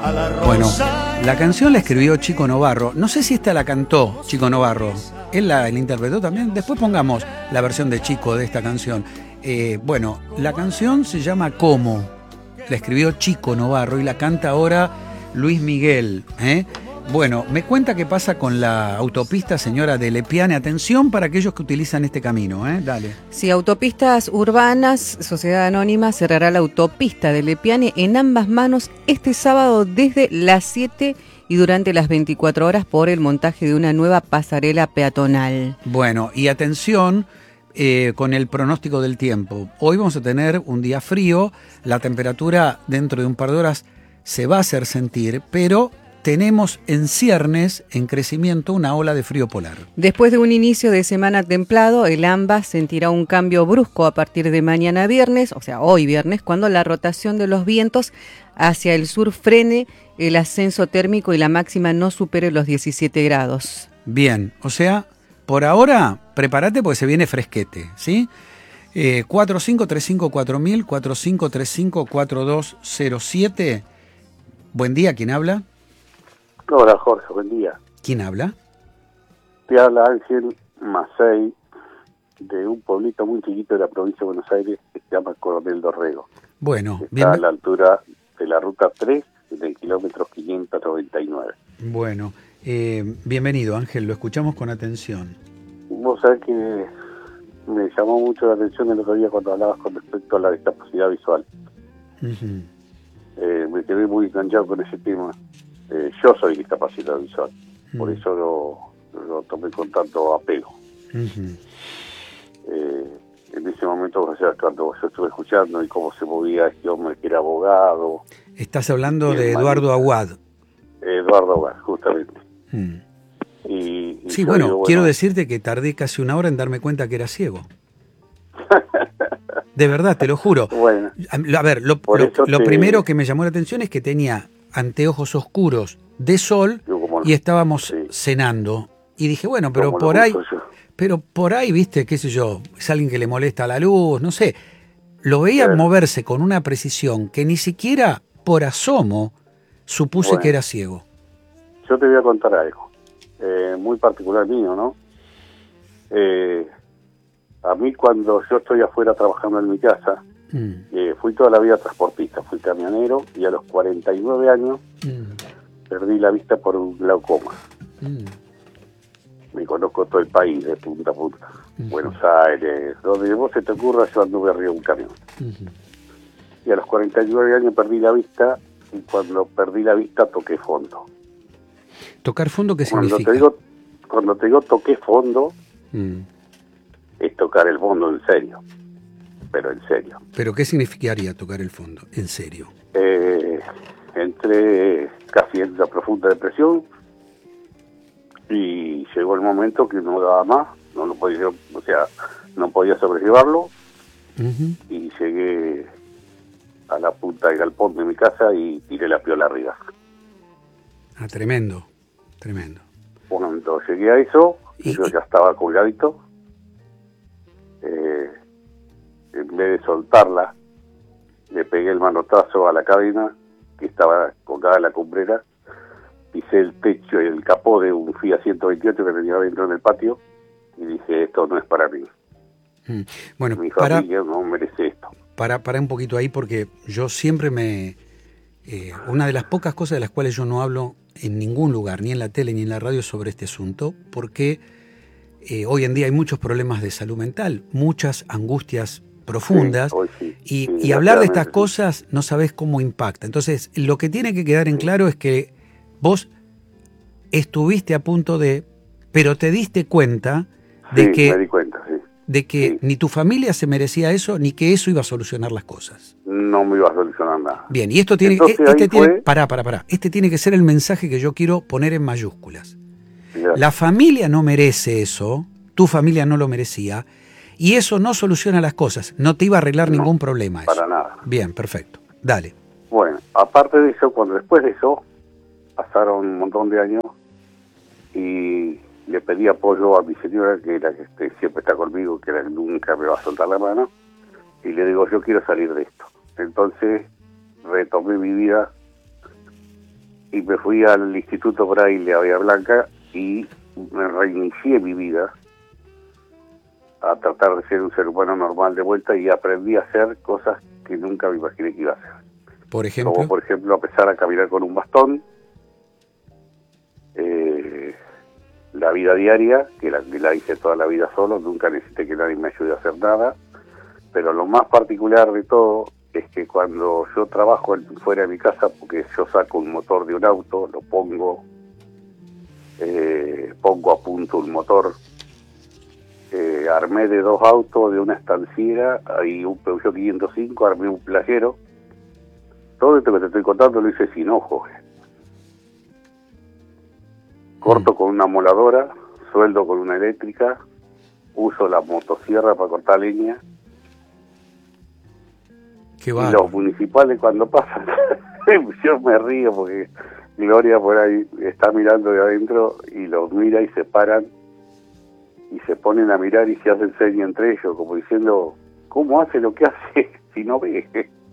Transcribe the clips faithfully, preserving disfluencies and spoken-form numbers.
Bueno, la canción la escribió Chico Novarro. No sé si esta la cantó Chico Novarro. Él la, la interpretó también. Después pongamos la versión de Chico de esta canción. Eh, bueno, la canción se llama ¿Cómo? La escribió Chico Novarro y la canta ahora Luis Miguel. ¿eh? Bueno, me cuenta qué pasa con la autopista, señora de Lepiane. Atención para aquellos que utilizan este camino, ¿eh? Dale. Sí, Autopistas Urbanas, Sociedad Anónima, cerrará la autopista de Lepiane en ambas manos este sábado desde las siete y durante las veinticuatro horas por el montaje de una nueva pasarela peatonal. Bueno, y atención eh, con el pronóstico del tiempo. Hoy vamos a tener un día frío, la temperatura dentro de un par de horas se va a hacer sentir, pero tenemos en ciernes, en crecimiento, una ola de frío polar. Después de un inicio de semana templado, el AMBA sentirá un cambio brusco a partir de mañana viernes, o sea, hoy viernes, cuando la rotación de los vientos hacia el sur frene el ascenso térmico y la máxima no supere los diecisiete grados. Bien, o sea, por ahora, prepárate porque se viene fresquete, ¿sí? Eh, cuatro cinco tres cinco cuatro mil, cuatro cinco tres cinco cuatro dos cero siete. Buen día, ¿quién habla? Hola Jorge, buen día. ¿Quién habla? Te habla Ángel Macei, de un pueblito muy chiquito de la provincia de Buenos Aires que se llama Coronel Dorrego. Bueno, está bien. a la altura de la ruta tres, del kilómetro quinientos noventa y nueve. Bueno, eh, bienvenido Ángel, lo escuchamos con atención. Vos sabés que me llamó mucho la atención el otro día cuando hablabas con respecto a la discapacidad visual. Uh-huh. Eh, me quedé muy enganchado con ese tema. Eh, yo soy discapacitado visual, uh-huh. por eso lo, lo tomé con tanto apego. Uh-huh. Eh, en ese momento, o sea, cuando yo estuve escuchando y cómo se movía este hombre que era abogado. Estás hablando de Eduardo Aguad. Eduardo Aguad, justamente. Hmm. Y, y sí, bueno, digo, bueno, quiero decirte que tardé casi una hora en darme cuenta que era ciego. De verdad, te lo juro. Bueno, a ver, lo, lo, lo te... primero que me llamó la atención es que tenía anteojos oscuros de sol como, y estábamos sí. cenando. Y dije, bueno, pero como por ahí, pero por ahí, viste, qué sé yo, es alguien que le molesta la luz, no sé. Lo veía claro. moverse con una precisión que ni siquiera por asomo supuse bueno, que era ciego. Yo te voy a contar algo, eh, muy particular mío, ¿no? Eh, a mí cuando yo estoy afuera trabajando en mi casa, mm. eh, fui toda la vida transportista, fui camionero y a los cuarenta y nueve años mm. perdí la vista por un glaucoma. Mm. Me conozco todo el país de punta a punta. Uh-huh. Buenos Aires, donde vos se te ocurra, yo anduve arriba de un camión. Uh-huh. Y a los cuarenta y nueve años perdí la vista, y cuando perdí la vista toqué fondo. ¿Tocar fondo qué cuando significa? Te digo, cuando te digo toqué fondo, mm. es tocar el fondo en serio. Pero en serio. ¿Pero qué significaría tocar el fondo en serio? Eh, entré casi en una profunda depresión, y llegó el momento que no daba más, no lo podía, o sea, no podía sobrellevarlo, uh-huh. y llegué a la punta del galpón de mi casa y tiré la piola arriba. Ah, tremendo, tremendo. Cuando llegué a eso, ¿Y? yo ya estaba colgadito, eh, en vez de soltarla, le pegué el manotazo a la cabina que estaba colgada en la cumbrera, pisé el techo y el capó de un Fiat ciento veintiocho que tenía dentro en el patio y dije, esto no es para mí. Mm. Bueno, mi para, familia no merece esto. Para, para un poquito ahí porque yo siempre me... Eh, una de las pocas cosas de las cuales yo no hablo en ningún lugar, ni en la tele ni en la radio sobre este asunto, porque eh, hoy en día hay muchos problemas de salud mental, muchas angustias profundas, sí, sí, y, sí, y hablar de estas sí. cosas no sabes cómo impacta. Entonces, lo que tiene que quedar en claro es que vos estuviste a punto de, pero te diste cuenta de sí, que, me di cuenta, sí. de que sí. ni tu familia se merecía eso, ni que eso iba a solucionar las cosas. No me iba a solucionar nada. Bien, y esto tiene, Entonces, este tiene, fue... pará, pará, pará, este tiene que ser el mensaje que yo quiero poner en mayúsculas. Ya. La familia no merece eso, tu familia no lo merecía, y eso no soluciona las cosas, no te iba a arreglar no, ningún problema eso. Para nada. Bien, perfecto, dale. Bueno, aparte de eso, cuando después de eso, pasaron un montón de años y le pedí apoyo a mi señora, que era que este, siempre está conmigo, que era que nunca me va a soltar la mano, y le digo, yo quiero salir de esto. Entonces retomé mi vida y me fui al Instituto Braille a Bahía Blanca y me reinicié mi vida a tratar de ser un ser humano normal de vuelta y aprendí a hacer cosas que nunca me imaginé que iba a hacer. Por ejemplo, como por ejemplo empezar a caminar con un bastón, eh, la vida diaria, que la, que la hice toda la vida solo, nunca necesité que nadie me ayude a hacer nada, pero lo más particular de todo es que cuando yo trabajo fuera de mi casa, porque yo saco un motor de un auto, lo pongo, eh, pongo a punto un motor, eh, armé de dos autos, de una estanciera, y un Peugeot quinientos cinco, armé un playero. Todo esto que te estoy contando lo hice sin ojos. Corto con una moladora, sueldo con una eléctrica, uso la motosierra para cortar leña. Qué y bárbaro. los municipales cuando pasan, yo me río porque Gloria por ahí está mirando de adentro y los mira y se paran y se ponen a mirar y se hacen seña entre ellos, como diciendo, ¿cómo hace lo que hace si no ve?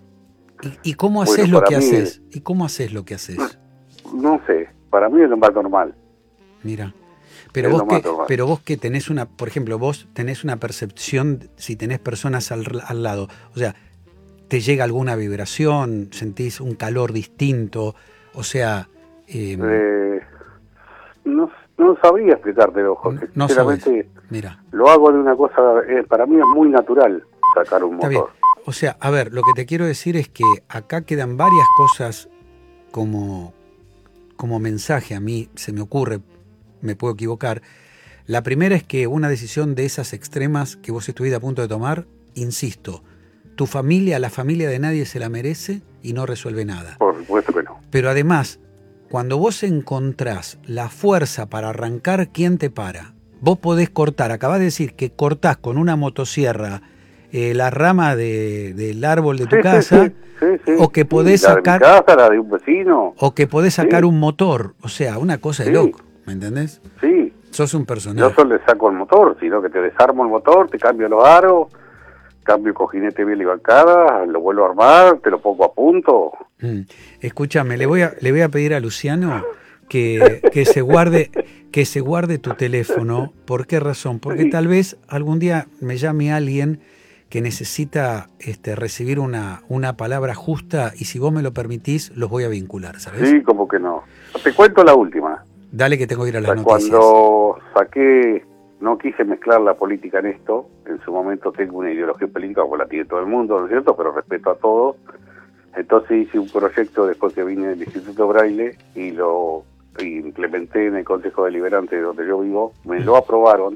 ¿Y, y cómo Bueno, haces lo para que mí haces? es- ¿Y cómo haces lo que haces? No sé, para mí es lo más normal. Mira. Pero Es vos lo más que, normal. pero vos que tenés una, por ejemplo, vos tenés una percepción si tenés personas al, al lado. O sea, ¿te llega alguna vibración? ¿Sentís un calor distinto? O sea, eh, Eh, no, no sabría explicártelo, Jorge. no Sinceramente, sabés. Mira. lo hago de una cosa, eh, para mí es muy natural sacar un Está bien. motor. O sea, a ver, lo que te quiero decir es que acá quedan varias cosas como, como mensaje. A mí se me ocurre, me puedo equivocar. La primera es que una decisión de esas extremas que vos estuviste a punto de tomar, insisto, tu familia, la familia de nadie se la merece y no resuelve nada. Por supuesto que no. Pero además, cuando vos encontrás la fuerza para arrancar, ¿quién te para? Vos podés cortar, acabás de decir que cortás con una motosierra eh, la rama de, del árbol de tu Sí, sí, casa, sí, sí, sí. o que podés Sí, la sacar, de mi casa, la de un vecino. o que podés sacar Sí. un motor, o sea, una cosa de Sí. loco, ¿me entendés? Sí, Sos un no personaje. solo le saco el motor, sino que te desarmo el motor, te cambio los aros, cambio el cojinete bien y bancada, lo vuelvo a armar, te lo pongo a punto. Mm. Escúchame, le voy a le voy a pedir a Luciano que, que se guarde que se guarde tu teléfono. ¿Por qué razón? Porque Sí. tal vez algún día me llame alguien que necesita este, recibir una, una palabra justa y si vos me lo permitís, los voy a vincular, ¿sabes? Sí, como que no. Te cuento la última. Dale que tengo que ir a las O sea, noticias. cuando saqué, no quise mezclar la política en esto, en su momento tengo una ideología política como la tiene todo el mundo, ¿no es cierto? Pero respeto a todos. Entonces hice un proyecto después que vine del Instituto Braille y lo implementé en el Consejo Deliberante de donde yo vivo. Me lo aprobaron,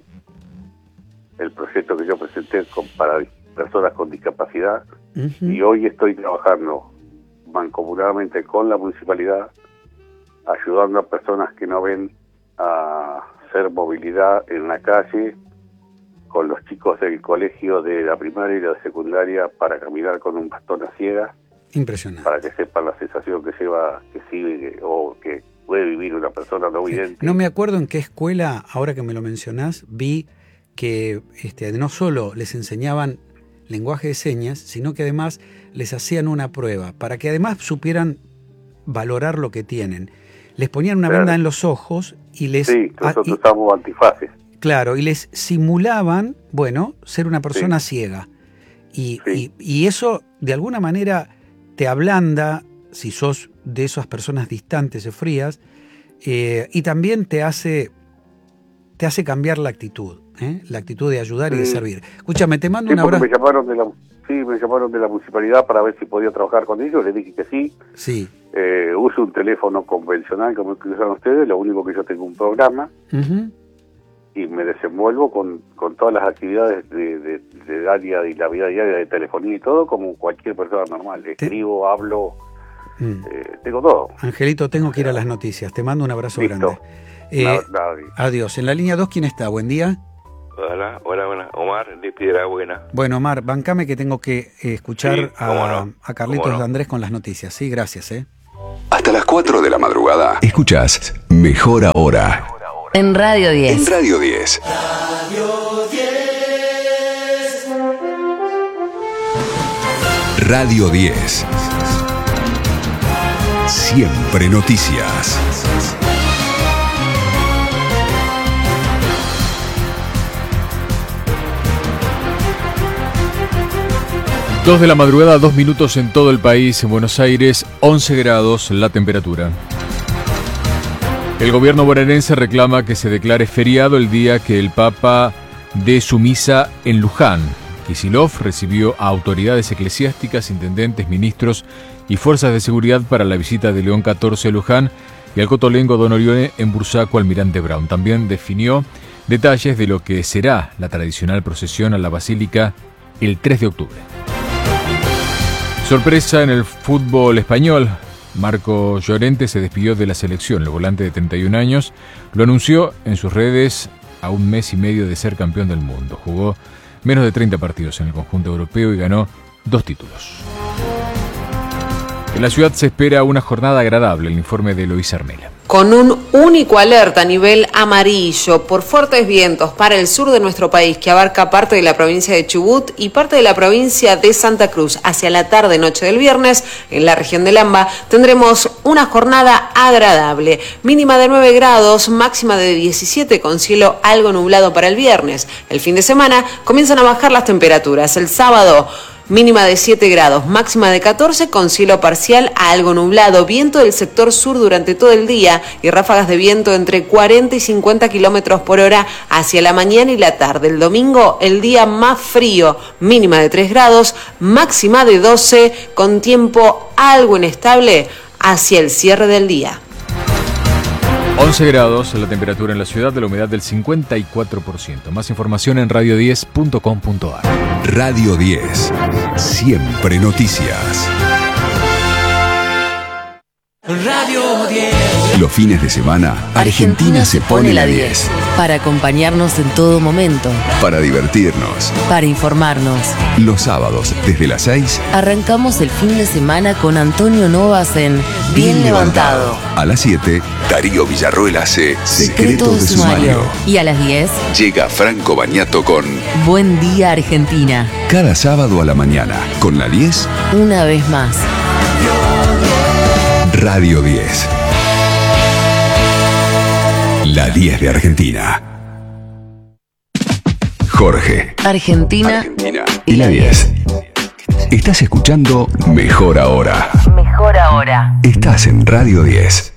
el proyecto que yo presenté con, para personas con discapacidad, Ujú. y hoy estoy trabajando mancomunadamente con la municipalidad, ayudando a personas que no ven a hacer movilidad en la calle, con los chicos del colegio de la primaria y la secundaria para caminar con un bastón a ciegas, Impresionante. para que sepan la sensación que lleva, que sigue o que puede vivir una persona no vidente. No me acuerdo en qué escuela, ahora que me lo mencionás, vi que este, no solo les enseñaban lenguaje de señas, sino que además les hacían una prueba, para que además supieran valorar lo que tienen. Les ponían una Claro. venda en los ojos y les... Sí, ah, nosotros y- usamos antifaces. claro, y les simulaban, bueno, ser una persona ciega. Y, Sí. y, y eso, de alguna manera, te ablanda, si sos de esas personas distantes o frías, eh, y también te hace, te hace cambiar la actitud, ¿eh? La actitud de ayudar y de Sí. servir. Escúchame, te mando Sí, un porque abrazo. me llamaron de la, sí, me llamaron de la municipalidad para ver si podía trabajar con ellos, les dije que sí. Sí. Eh, uso un teléfono convencional como el que usan ustedes, lo único que yo tengo un programa Ujú. y me desenvuelvo con, con todas las actividades de, de, de área y la vida diaria de telefonía y todo como cualquier persona normal. Escribo, hablo, Mm. eh, tengo todo. Angelito, tengo que ir a las noticias. Te mando un abrazo Listo. grande. Eh, Nada- nada. adiós. En la línea dos, ¿quién está? Buen día. Hola, hola, hola. Omar de Piedra Buena. Bueno, Omar, bancame que tengo que eh, escuchar Sí, cómo a, no, a Carlitos cómo no. Andrés con las noticias. Sí, gracias, ¿eh? Hasta las cuatro de la madrugada. Escuchás Mejor Ahora. En Radio En diez. Radio diez. Radio diez. Siempre noticias. Dos de la madrugada, dos minutos en todo el país. En Buenos Aires, once grados la temperatura. El gobierno bonaerense reclama que se declare feriado el día que el Papa dé su misa en Luján. Kicillof recibió a autoridades eclesiásticas, intendentes, ministros y fuerzas de seguridad para la visita de León catorce a Luján y al cotolengo Don Orione en Bursaco Almirante Brown. También definió detalles de lo que será la tradicional procesión a la Basílica el tres de octubre. Sorpresa en el fútbol español. Marco Llorente se despidió de la selección. El volante de treinta y un años lo anunció en sus redes a un mes y medio de ser campeón del mundo. Jugó menos de treinta partidos en el conjunto europeo y ganó dos títulos. En la ciudad se espera una jornada agradable. El informe de Eloísa Armela. Con un único alerta a nivel amarillo por fuertes vientos para el sur de nuestro país, que abarca parte de la provincia de Chubut y parte de la provincia de Santa Cruz. Hacia la tarde-noche del viernes, en la región del AMBA, tendremos una jornada agradable. Mínima de nueve grados, máxima de diecisiete, con cielo algo nublado para el viernes. El fin de semana comienzan a bajar las temperaturas. El sábado, mínima de siete grados, máxima de catorce, con cielo parcial a algo nublado, viento del sector sur durante todo el día y ráfagas de viento entre cuarenta y cincuenta kilómetros por hora hacia la mañana y la tarde. El domingo, el día más frío, mínima de tres grados, máxima de doce, con tiempo algo inestable hacia el cierre del día. once grados la temperatura en la ciudad, de la humedad del cincuenta y cuatro por ciento. Más información en radio diez punto com punto a r. Radio diez. Siempre noticias. Radio diez. Los fines de semana, Argentina se pone la diez. Para acompañarnos en todo momento. Para divertirnos. Para informarnos. Los sábados, desde las seis. Arrancamos el fin de semana con Antonio Novas en Bien, Bien levantado. levantado. A las siete, Darío Villarroel hace Secretos de Sumario. Y a las diez, llega Franco Bagnato con Buen Día Argentina. Cada sábado a la mañana, con la diez. Una vez más. Radio diez. La diez de Argentina. Jorge. Argentina. Argentina. Y la diez. Estás escuchando Mejor Ahora. Mejor Ahora. Estás en Radio diez.